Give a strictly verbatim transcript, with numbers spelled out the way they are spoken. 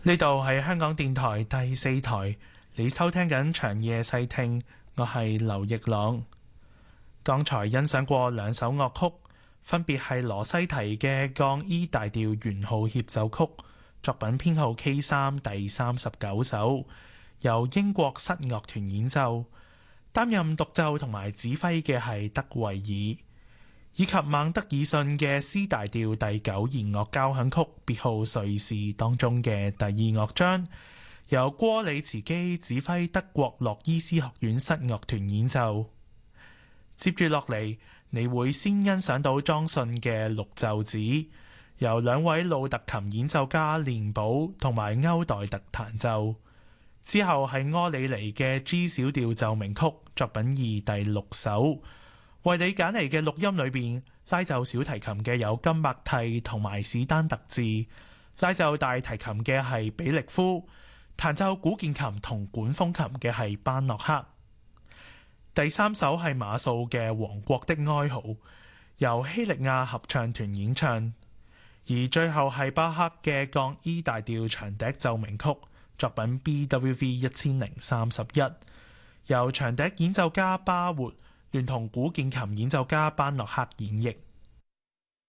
呢度係香港電台第四台，你收聽緊長夜細聽，我係劉奕朗。剛才欣賞過兩首樂曲，分別係羅西提嘅降 E 大調圓號協奏曲，作品編號 K 三第三十九首，由英國室樂團演奏，擔任獨奏同埋指揮嘅係德維爾。以及孟德爾遜嘅 C 大調第九弦樂交響曲別號瑞士當中嘅第二樂章，由戈里茨基指揮德國洛伊斯學院室樂團演奏。接住落嚟，你會先欣賞到莊遜嘅綠袖子，由兩位路特琴演奏家連寶同埋歐代特彈奏。之後係柯里尼嘅 G 小調奏鳴曲作品二第六首。為你揀嚟嘅錄音裏邊，拉奏小提琴嘅有金麥蒂同埋史丹特治，拉奏大提琴嘅係比力夫，彈奏古鍵琴同管風琴嘅係班諾克。第三首係馬素嘅《王國的哀號》，由希力亞合唱團演唱。而最後係巴克嘅降 E 大調長笛奏鳴曲，作品 B W V 一千零三十一，由長笛演奏家巴活聯同古鍵琴演奏家班諾克演繹。